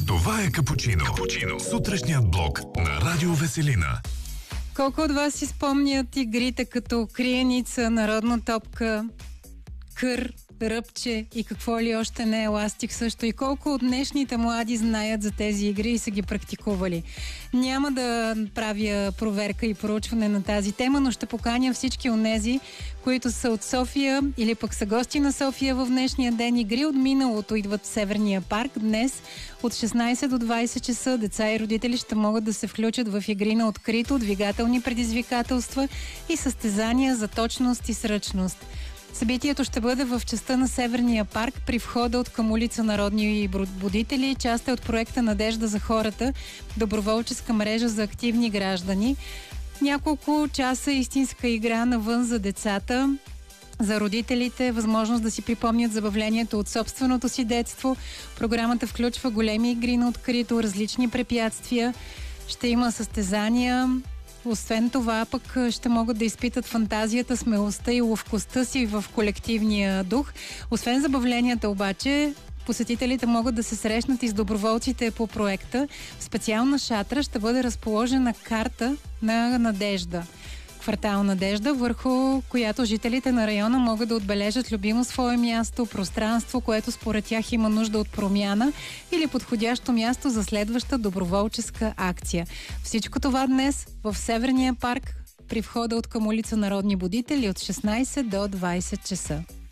Това е Капучино. Сутрешният блок на Радио Веселина. Колко от вас си спомнят игрите като криеница, народна топка, кър, ръбче и какво ли още не, еластик също, и колко от днешните млади знаят за тези игри и са ги практикували. Няма да правя проверка и проучване на тази тема, но ще поканя всички онези, които са от София или пък са гости на София в днешния ден. Игри от миналото идват в Северния парк. Днес от 16 до 20 часа деца и родители ще могат да се включат в игри на открито, двигателни предизвикателства и състезания за точност и сръчност. Събитието ще бъде в частта на Северния парк при входа от към улица Народни будители. Част е от проекта Надежда за хората, доброволческа мрежа за активни граждани. Няколко часа истинска игра навън за децата, за родителите, възможност да си припомнят забавлението от собственото си детство. Програмата включва големи игри на открито, различни препятствия. Ще има състезания. Освен това, пък ще могат да изпитат фантазията, смелостта и ловкостта си в колективния дух. Освен забавленията обаче, посетителите могат да се срещнат и с доброволците по проекта. В специална шатра ще бъде разположена карта на Надежда. Квартал Надежда, върху която жителите на района могат да отбележат любимо свое място, пространство, което според тях има нужда от промяна или подходящо място за следваща доброволческа акция. Всичко това днес в Северния парк при входа от към улица Народни будители от 16 до 20 часа.